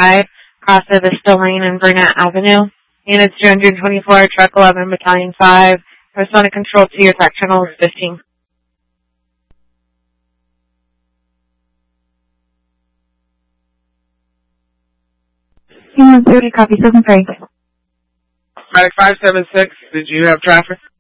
5, Casa Vista Lane and Burnett Avenue. Units 224, Truck 11, Battalion 5. Responding control to your track channel is 15. Human 30, copy 7 Frank. Medic 576, did you have traffic?